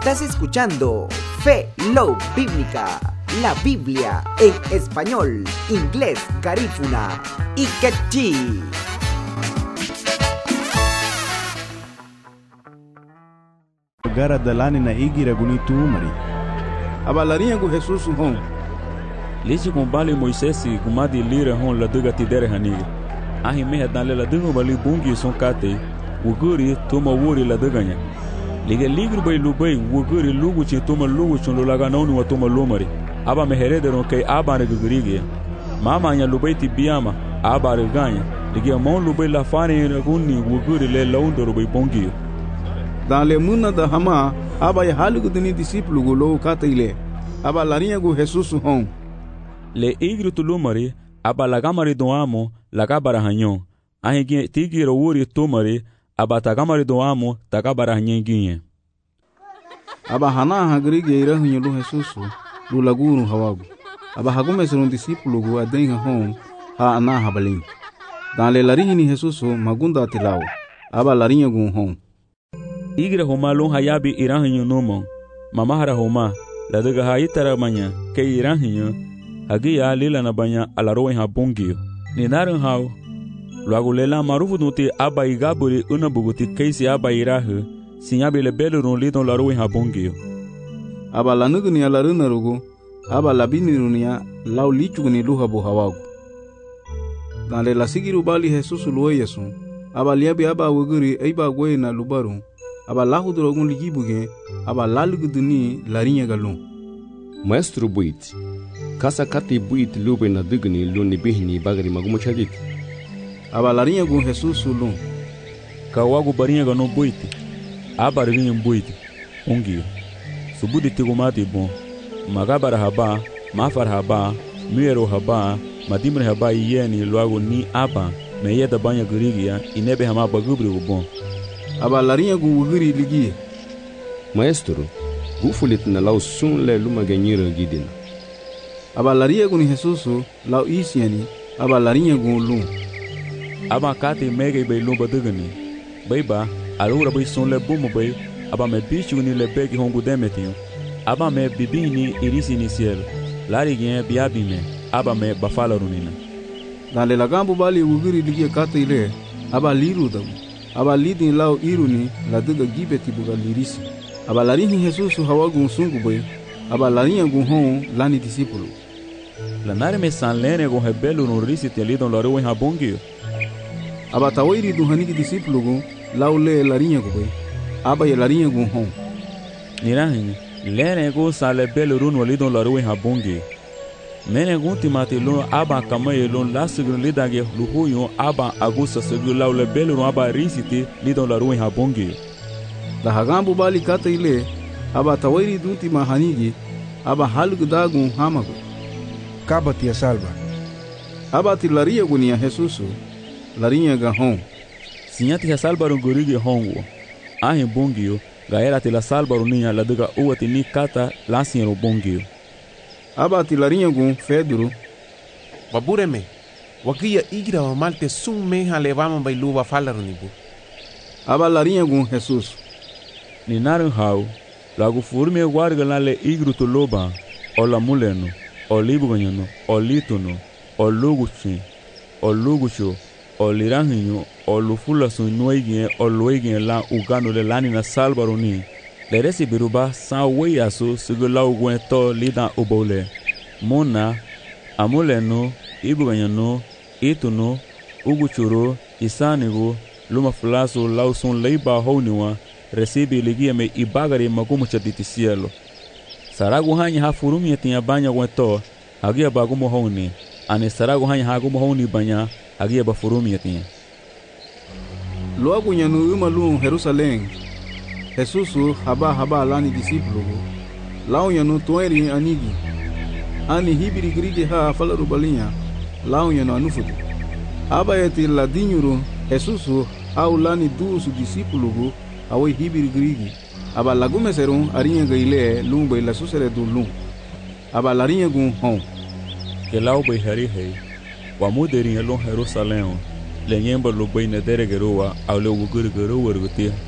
Estás escuchando Fe Love Bíblica, la Biblia en español, inglés, garífuna y quechí. Gara dalani na igira gunitu mari. Abalarinha com Jesus hon. Lisi com bali Moisés gumadi lira hon la duga tidere haniga. Ahi meha dale la duga bali bungi son kate. Wuguri toma wuri la duganya. Liga ligru bay lubai wuguri lugu chi toma lugu chun lulaga nauni wa toma lumari. Aba meherede ron kay aba ne gugurigi. Mama nya lubai ti biyama aba reganya. Liga mon lubai la fani raguni wuguri le laundo lubai bungi. Dans le muna da hama aba ya halugu dini discípulo go lo kata ile. Aba larinha go Jesus hon. Le igru tulumari aba lagamari do amo lagabara hanyon. Ahi tigi wuri tumari aba tagamari do amo tagabara hanyenginye. Aba hana hagrige ira hunyo lo Jesus lo laguru hawagu. Aba hagume serun discípulo go adenha hon ha ana habalin. Dans le larinha ni Jesus magunda tilao. Aba larinha go hon. Igre homa lon hayabi iranhinyo nomon. Mamahara homa la daga hayitara manya ke iranhinyo hagiya lila na banya alaroen habungio. Ni naran hao luago lela marufu nuti aba igaburi unabuguti keisi aba irahu sinyabi le belu ron lidon laroen habungio. Aba lanugni alaruna rugo aba labini runia lau lichugni luhabu hawagu. Dale la sigiru bali Jesus luwe yesu aba liabi aba wuguri eiba gwe na lubaru. Aba lahu drogun ligibuge aba lalugu duni larinha galon. Maestro buit. Kasa kati buit lube na dugni luni bihni bagari magumo chadit. Aba larinha gun Jesus lun. Kawagu barinha ganon buit. Aba rinha buit. Ungio. Subudi tigumati bon. Magabara haba, mafar haba, muero haba, madimre haba yeni luago ni aba. Meyeda banya gurigia inebe hama bagubri bon. Aba larinha gu wuguri ligie. Maestro, gufulit na lau sun le luma genyira gidina. Aba larinha gu ni Jesus lau isiani aba larinha gu lum. Aba kati mege bay lumba dugani. Bayba alura bay sun le bumo bay aba me bichu ni le begi hongu demetio. Aba me bibini irisi ni ciel. Lari gen biabi me aba me bafala runina. Dale la gambo bali wuguri ligie kata ile aba liru dabu. Aba lidin lau iruni la duga gibeti buga lirisi. Aba larinhi Jesus hawagu sungu boy. Aba larinha gu hon lani discípulo. La nare me san lene gu hebelu no risi te lidon la ruwen habongio. Aba tawairi du haniki discípulo gu lau le larinha gu boy. Aba ya larinha gu hon. Nirahin lene gu san le belu runu lidon la ruwen habongio. Mene gunti mati lon aba kamaye lon lasigun lidage luhuyo aba agusa segu lau le belu ron aba risiti lidon la ruwen habongi. Da hagambu bali kata ile aba tawairi dunti mahanigi aba halgu dagun hamagu. Kabati ya salva. Aba ti laria gunia Jesus larinha ga hon. Sinyati ya salva ron gorigi hongo. Ahin bongio gaera ti la salva roninha la duga uati ni kata lansin ro bongio. Aba ti larinha gun Pedro. Babureme. Wakia igra wa malte sum meha levama bai luva falarnibu. Aba larinha gun Jesus. Ni naran hau lagu furme guarga la le igru to loba o la muleno o libuganyano o litono o luguchi o lugucho o liranhinyo o lufula sunuigien o luigien la ugano le lani na salbaroni. Le resi biruba san weyaso sigula ugwen to lidan ubole. Mona, amuleno, ibuganyano, ituno, uguchuro, isanigo, luma fulaso lausun leiba honiwa, recibe ligia me ibagari magumo chaditi cielo. Saragu hanya hafurumi etinha banya gwen hagia bagumo honi. Ane saragu hanya hagumo honi banya, hagia bafurumi etinha. Loagu nyanu umalun Jerusalém. Jesus haba lani discípulo. Lau nyanu toeri anigi. Ani hibiri grige ha falaru balinha. Lau nyanu anufudu. Aba eti ladinyuru Jesus au lani dusu discípulo awe hibiri grige. Aba lagume serun arinha gaile lumba ila susere du lum. Aba larinha gun hon. Que lau bai hari hei. Wa muderinha lon Jerusalém. Lenyemba lo bai na dere geroa au le wuguri geroa rugutia